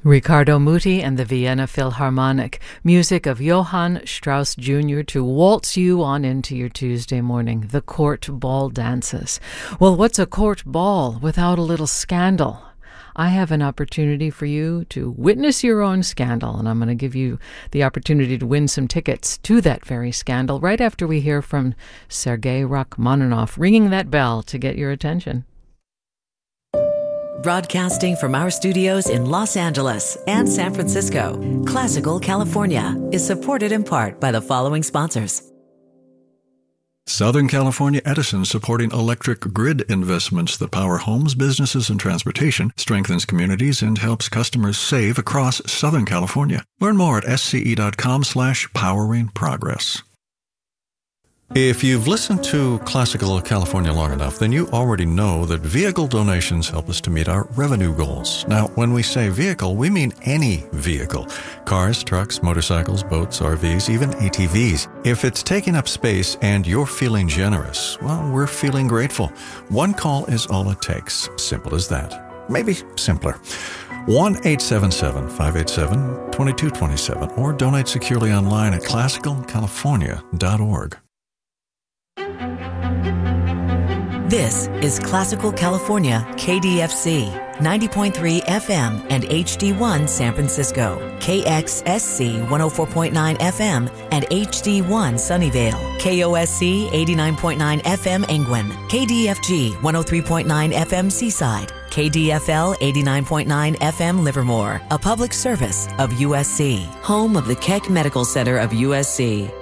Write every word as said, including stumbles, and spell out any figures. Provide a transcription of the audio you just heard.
Riccardo Muti and the Vienna Philharmonic, music of Johann Strauss Junior to waltz you on into your Tuesday morning, the court ball dances. Well, what's a court ball without a little scandal? I have an opportunity for you to witness your own scandal, and I'm going to give you the opportunity to win some tickets to that very scandal right after we hear from Sergei Rachmaninoff ringing that bell to get your attention. Broadcasting from our studios in Los Angeles and San Francisco, Classical California is supported in part by the following sponsors. Southern California Edison, supporting electric grid investments that power homes, businesses, and transportation, strengthens communities, and helps customers save across Southern California. Learn more at sce.com slash powering progress. If you've listened to Classical California long enough, then you already know that vehicle donations help us to meet our revenue goals. Now, when we say vehicle, we mean any vehicle. Cars, trucks, motorcycles, boats, R Vs, even A T Vs. If it's taking up space and you're feeling generous, well, we're feeling grateful. One call is all it takes. Simple as that. Maybe simpler. one eight seven seven, five eight seven, two two two seven or donate securely online at classical california dot org. This is Classical California K D F C, ninety point three F M and H D one San Francisco, K X S C one oh four point nine F M and H D one Sunnyvale, K O S C eighty-nine point nine F M Angwin, K D F G one oh three point nine F M Seaside, K D F L eighty-nine point nine F M Livermore, a public service of U S C, home of the Keck Medical Center of U S C.